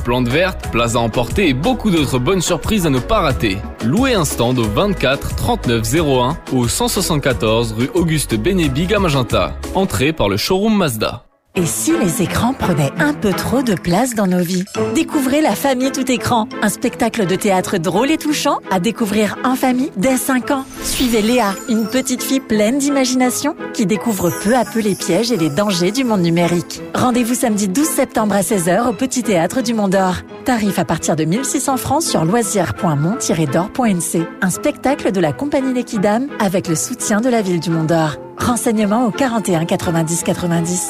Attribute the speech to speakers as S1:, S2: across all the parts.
S1: plantes vertes, places à emporter et beaucoup d'autres bonnes surprises à ne pas rater. Louez un stand au 24 39 01 ou 174 rue Auguste Bénébig à Magenta. Entrée par le showroom Mazda.
S2: Et si les écrans prenaient un peu trop de place dans nos vies ? Découvrez La Famille tout écran, un spectacle de théâtre drôle et touchant à découvrir en famille dès 5 ans. Suivez Léa, une petite fille pleine d'imagination qui découvre peu à peu les pièges et les dangers du monde numérique. Rendez-vous samedi 12 septembre à 16h au Petit Théâtre du Mont d'Or. Tarif à partir de 1600 francs sur loisirs.mont-dor.nc. Un spectacle de la compagnie L'Équidame avec le soutien de la ville du Mont d'Or. Renseignements au 41 90 90.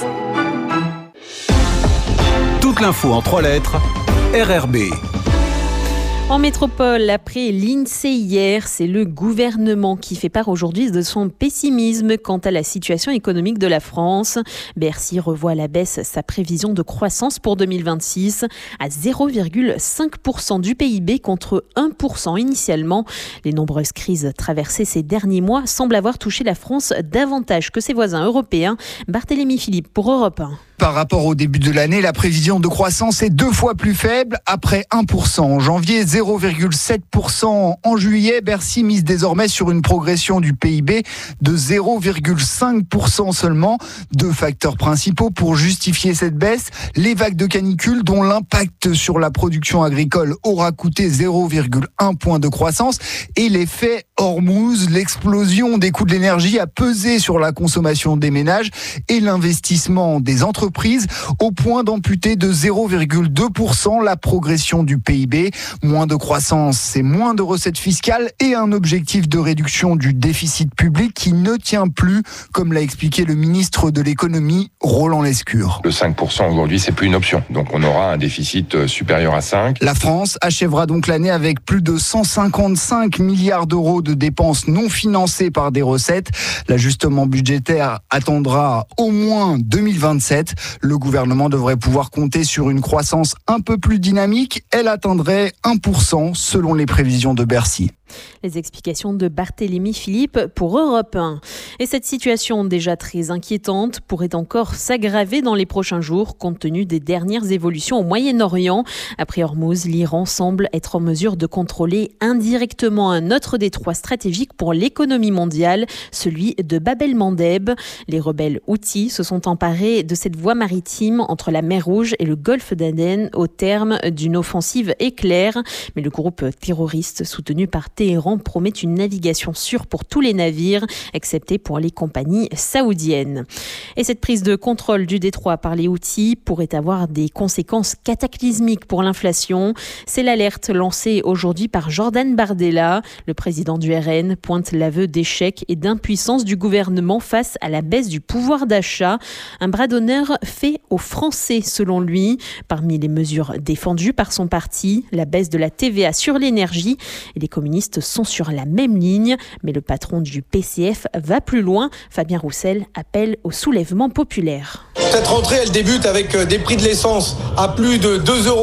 S3: Toute l'info en 3 lettres, RRB.
S4: En métropole, après l'INSEE hier, c'est le gouvernement qui fait part aujourd'hui de son pessimisme quant à la situation économique de la France. Bercy revoit à la baisse sa prévision de croissance pour 2026 à 0,5% du PIB contre 1% initialement. Les nombreuses crises traversées ces derniers mois semblent avoir touché la France davantage que ses voisins européens. Barthélémy Philippe pour Europe 1.
S5: Par rapport au début de l'année, la prévision de croissance est 2 fois plus faible, après 1% en janvier, 0,7% en juillet. Bercy mise désormais sur une progression du PIB de 0,5% seulement. 2 facteurs principaux pour justifier cette baisse. Les vagues de canicule dont l'impact sur la production agricole aura coûté 0,1 point de croissance et l'effet Hormuz, l'explosion des coûts de l'énergie a pesé sur la consommation des ménages et l'investissement des entreprises au point d'amputer de 0,2% la progression du PIB. Moins de croissance, c'est moins de recettes fiscales et un objectif de réduction du déficit public qui ne tient plus, comme l'a expliqué le ministre de l'économie, Roland Lescure.
S6: Le 5% aujourd'hui, c'est plus une option. Donc on aura un déficit supérieur à 5.
S5: La France achèvera donc l'année avec plus de 155 milliards d'euros de dépenses non financées par des recettes. L'ajustement budgétaire attendra au moins 2027. Le gouvernement devrait pouvoir compter sur une croissance un peu plus dynamique. Elle atteindrait 1% selon les prévisions de Bercy.
S4: Les explications de Barthélémy Philippe pour Europe 1. Et cette situation déjà très inquiétante pourrait encore s'aggraver dans les prochains jours compte tenu des dernières évolutions au Moyen-Orient. Après Hormuz, l'Iran semble être en mesure de contrôler indirectement un autre détroit stratégique pour l'économie mondiale, celui de Bab el-Mandeb. Les rebelles Houthis se sont emparés de cette voie maritime entre la mer Rouge et le golfe d'Aden au terme d'une offensive éclair. Mais le groupe terroriste soutenu par Téhéran promet une navigation sûre pour tous les navires, excepté pour les compagnies saoudiennes. Et cette prise de contrôle du détroit par les Houthis pourrait avoir des conséquences cataclysmiques pour l'inflation. C'est l'alerte lancée aujourd'hui par Jordan Bardella. Le président du RN pointe l'aveu d'échec et d'impuissance du gouvernement face à la baisse du pouvoir d'achat. Un bras d'honneur fait aux Français, selon lui. Parmi les mesures défendues par son parti, la baisse de la TVA sur l'énergie. Et les communistes sont sur la même ligne, mais le patron du PCF va plus loin. Fabien Roussel appelle au soulèvement populaire.
S7: Cette rentrée, elle débute avec des prix de l'essence à plus de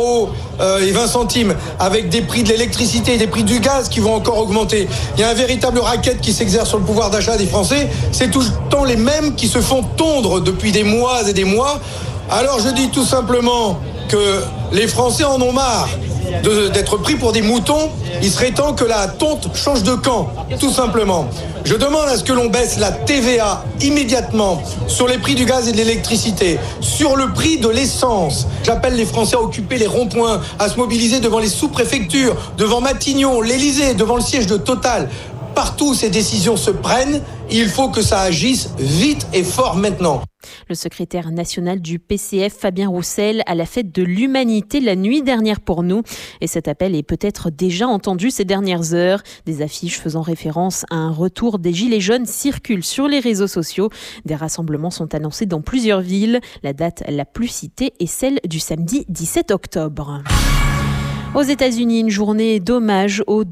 S7: 2,20 €, avec des prix de l'électricité et des prix du gaz qui vont encore augmenter. Il y a un véritable racket qui s'exerce sur le pouvoir d'achat des Français. C'est tout le temps les mêmes qui se font tondre depuis des mois et des mois. Alors je dis tout simplement que les Français en ont marre d'être pris pour des moutons. Il serait temps que la tonte change de camp, tout simplement. Je demande à ce que l'on baisse la TVA immédiatement sur les prix du gaz et de l'électricité, sur le prix de l'essence. J'appelle les Français à occuper les ronds-points, à se mobiliser devant les sous-préfectures, devant Matignon, l'Élysée, devant le siège de Total. Partout où ces décisions se prennent, il faut que ça agisse vite et fort maintenant.
S4: Le secrétaire national du PCF, Fabien Roussel, à la fête de l'humanité la nuit dernière pour nous. Et cet appel est peut-être déjà entendu ces dernières heures. Des affiches faisant référence à un retour des Gilets jaunes circulent sur les réseaux sociaux. Des rassemblements sont annoncés dans plusieurs villes. La date la plus citée est celle du samedi 17 octobre. Aux États-Unis, une journée d'hommage aux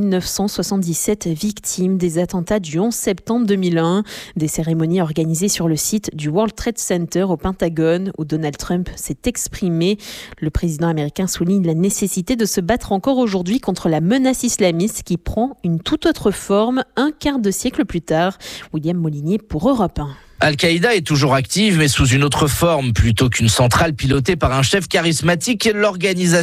S4: 2977 victimes des attentats du 11 septembre 2001. Des cérémonies organisées sur le site du World Trade Center au Pentagone, où Donald Trump s'est exprimé. Le président américain souligne la nécessité de se battre encore aujourd'hui contre la menace islamiste qui prend une toute autre forme un quart de siècle plus tard. William Molinier pour Europe 1.
S8: Al-Qaïda est toujours active, mais sous une autre forme. Plutôt qu'une centrale pilotée par un chef charismatique, l'organisation